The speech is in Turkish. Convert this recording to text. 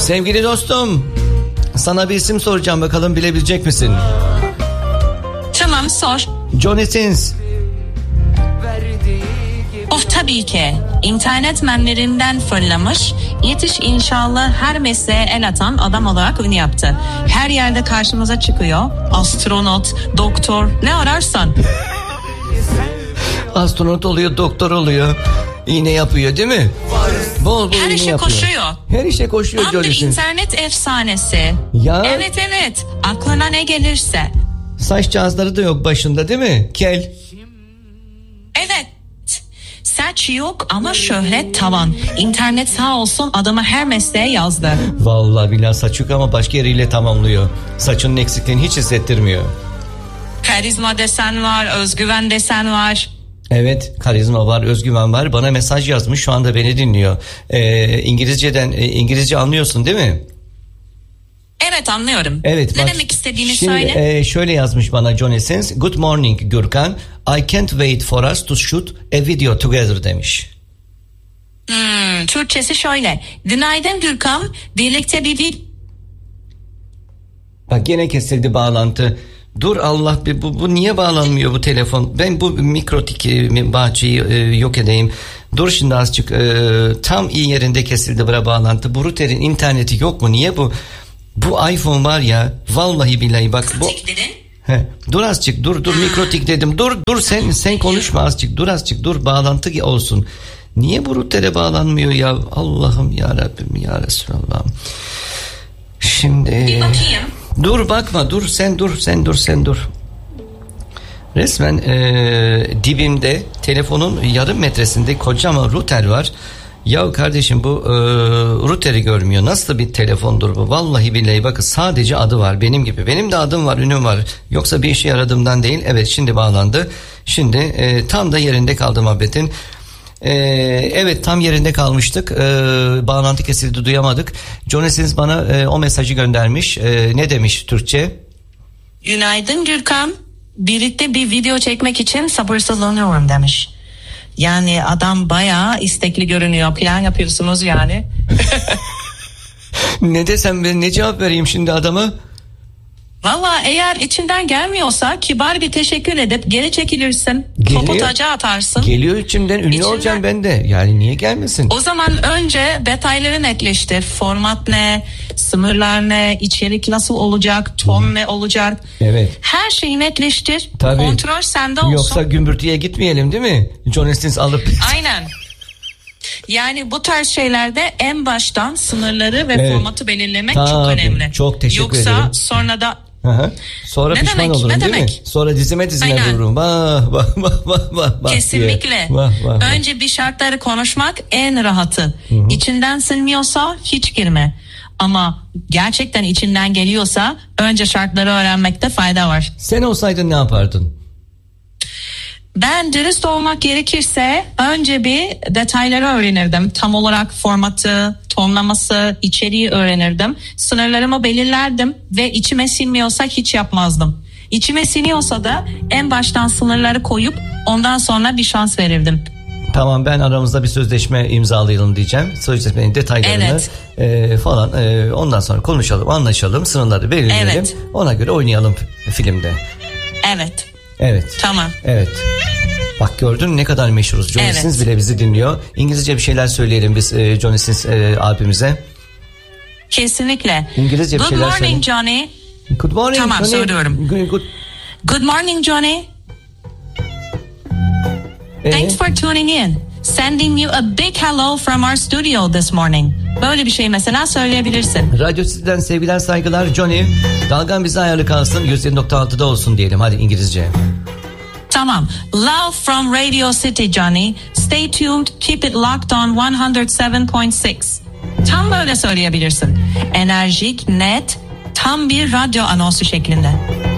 Sevgili dostum, sana bir isim soracağım, bakalım bilebilecek misin? Tamam, sor. Johnny Sins. Of, tabii ki. İnternet memlerinden fırlamış, yetiş inşallah her mesleğe el atan adam olarak ünlü yaptı. Her yerde karşımıza çıkıyor. Astronot, doktor, ne ararsan. Astronot oluyor, doktor oluyor, iğne yapıyor değil mi? Bol her iğne işe yapıyor. koşuyor. Her işe koşuyor Johnny Sins. Tam bir internet efsanesi. Ya. Evet, aklına ne gelirse. Saç cihazları da yok başında değil mi? Kel. Evet. Saç yok ama şöhret tavan. İnternet sağ olsun adamı her mesleğe yazdı. Vallahi billahi saç yok ama başka yeriyle tamamlıyor. Saçının eksikliğini hiç hissettirmiyor. Karizma desen var, özgüven desen var. Evet, karizma var, özgüven var. Bana mesaj yazmış, şu anda beni dinliyor. İngilizce anlıyorsun değil mi? Evet, anlıyorum. Evet, ne bak, demek istediğini şimdi, söyle. Şöyle yazmış bana Johnny Sins. Good morning Gürkan. I can't wait for us to shoot a video together demiş. Türkçesi şöyle. Günaydın Gürkan. Birlikte bir Bak yine kesildi bağlantı. Dur Allah, bu niye bağlanmıyor bu telefon? Ben bu mikrotik bahçeyi yok edeyim. Dur şimdi azıcık, tam iyi yerinde kesildi bura bağlantı. Bu router'in interneti yok mu? Niye bu? Bu iPhone var ya, vallahi billahi bak bu. Dur azıcık, dur mikrotik dedim. Dur sen konuşma azıcık. Dur azıcık, dur bağlantı olsun. Niye bu router'e bağlanmıyor ya? Allah'ım ya Rabbim ya Resulallah'ım. Şimdi bir bakayım. Dur bakma, sen dur. Resmen dibimde, telefonun yarım metresinde kocaman router var. Ya kardeşim, bu router'i görmüyor. Nasıl bir telefondur bu? Vallahi billahi bakın, sadece adı var benim gibi. Benim de adım var, ünüm var. Yoksa bir işe yaradığımdan değil. Evet, şimdi bağlandı. Şimdi tam da yerinde kaldı muhabbetin. Evet, tam yerinde kalmıştık. Bağlantı kesildi, duyamadık. Johnny Sins bana o mesajı göndermiş. Ne demiş Türkçe? Günaydın Gürkan. Birlikte bir video çekmek için sabırsızlanıyorum demiş. Yani adam bayağı istekli görünüyor. Plan yapıyorsunuz yani. Ne desem ben, ne cevap vereyim şimdi adama? Valla eğer içinden gelmiyorsa kibar bir teşekkür edip geri çekilirsin. Topu taca atarsın. Geliyor içimden, ünlü olacağım ben de. Yani niye gelmesin? O zaman önce detayları netleştir. Format ne, sınırlar ne, içerik nasıl olacak, ton ne olacak. Evet. Her şeyi netleştir. Tabii. Kontrol sende olsun. Yoksa gümbürtüye gitmeyelim değil mi? Johnny Sins alıp. Aynen. Yani bu tarz şeylerde en baştan sınırları ve formatı belirlemek çok önemli. Çok teşekkür ederim. Yoksa sonra da sonra pişman olurum değil mi? Sonra dizime Aynen. vururum. Vah. Kesinlikle. Önce bir şartları konuşmak en rahatı. İçinden sinmiyorsa hiç girme. Ama gerçekten içinden geliyorsa önce şartları öğrenmekte fayda var. Sen olsaydın ne yapardın? Ben dürüst olmak gerekirse önce bir detayları öğrenirdim. Tam olarak formatı, tonlaması, içeriği öğrenirdim. Sınırlarımı belirlerdim ve içime sinmiyorsa hiç yapmazdım. İçime siniyorsa da en baştan sınırları koyup ondan sonra bir şans verirdim. Tamam, ben aramızda bir sözleşme imzalayalım diyeceğim. Sözleşmenin detaylarını falan ondan sonra konuşalım, anlaşalım, sınırları belirleyelim. Evet. Ona göre oynayalım filmde. Evet. Evet. Tamam. Evet. Bak gördün mü ne kadar meşhuruz. Johnny Sins bile bizi dinliyor. İngilizce bir şeyler söyleyelim biz Johnny Sins abimize. Kesinlikle. İngilizce bir şeyler söyle. Good morning söyle. Johnny. Good morning. Tamam, Johnny. söylüyorum. Good morning Johnny. Thanks for tuning in. Sending you a big hello from our studio this morning. Böyle bir şey mesela söyleyebilirsin. Radyo City'den sevgiler, saygılar Johnny. Dalgan bize ayarlı kalsın. 107.6'da olsun diyelim. Hadi İngilizce. Tamam. Love from Radio City Johnny. Stay tuned. Keep it locked on 107.6. Tam böyle söyleyebilirsin. Enerjik, net, tam bir radyo anonsu şeklinde.